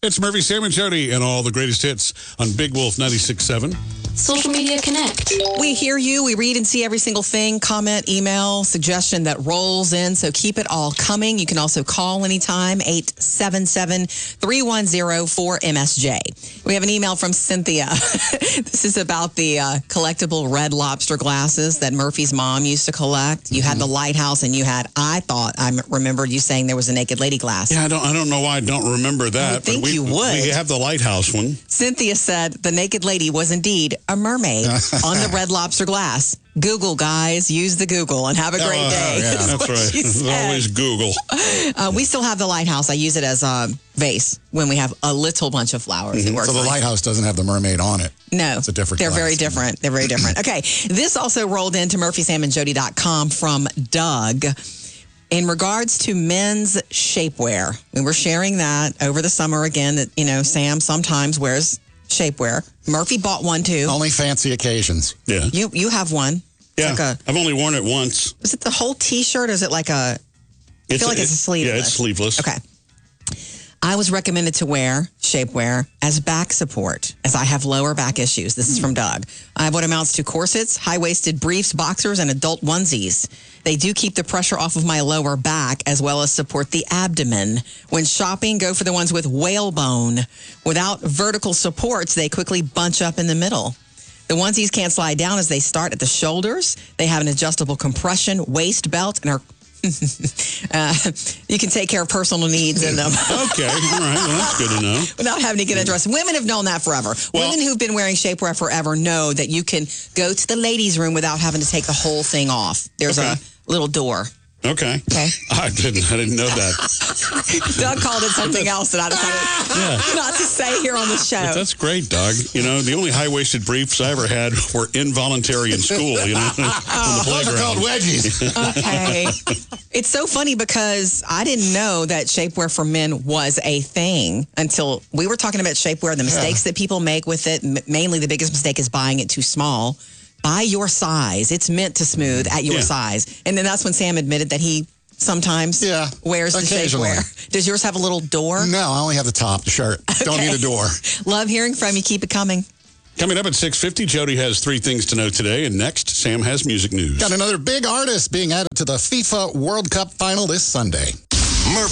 It's Murphy, Sam, and Jody, and all the greatest hits on Big Wolf 96.7. Social Media Connect. We hear you. We read and see every single thing, comment, email, suggestion that rolls in. So keep it all coming. You can also call anytime, 877-310-4MSJ. We have an email from Cynthia. This is about the collectible Red Lobster glasses that Murphy's mom used to collect. You had the Lighthouse, and you had, I remembered you saying there was a Naked Lady glass. Yeah, I don't know why I don't remember that. I would think you would. We have the Lighthouse one. Cynthia said the Naked Lady was indeed a mermaid on the Red Lobster glass. Google, guys. Use the Google and have a great day. Yeah. That's right. It's always Google. We still have the Lighthouse. I use it as a vase when we have a little bunch of flowers. It works So the fine. Lighthouse doesn't have the mermaid on it. No. It's a different They're glass. very different. They're very different. Okay. This also rolled into murphysamandjody.com from Doug. In regards to men's shapewear, we were sharing that over the summer again that, Sam sometimes wears shapewear. Murphy bought one too. Only fancy occasions. Yeah. You have one. Yeah. It's like I've only worn it once. is it the whole T-shirt or is it like I feel like it's a sleeveless. Yeah, it's sleeveless. Okay. I was recommended to wear shapewear as back support, as I have lower back issues. This is from Doug. I have what amounts to corsets, high-waisted briefs, boxers, and adult onesies. They do keep the pressure off of my lower back as well as support the abdomen. When shopping, go for the ones with whalebone. Without vertical supports, they quickly bunch up in the middle. The onesies can't slide down as they start at the shoulders. They have an adjustable compression waist belt and are you can take care of personal needs in them. Okay, all right. Well, that's good to know. Without having to get undressed. Women have known that forever. Well, Women who've been wearing shapewear forever know that you can go to the ladies' room without having to take the whole thing off. There's a little door. Okay. Okay. I didn't know that. Doug called it something else that I decided not to say here on the show. But that's great, Doug. The only high-waisted briefs I ever had were involuntary in school, on the Those playground. are called wedgies. Okay. It's so funny because I didn't know that shapewear for men was a thing until we were talking about shapewear, the mistakes that people make with it. Mainly the biggest mistake is buying it too small. Buy your size. It's meant to smooth at your size. And then that's when Sam admitted that he sometimes wears the shapewear. Does yours have a little door? No, I only have the top, the shirt. Don't need a door. Love hearing from you. Keep it coming. Coming up at 6:50, Jody has 3 things to know today. And next, Sam has music news. Got another big artist being added to the FIFA World Cup final this Sunday.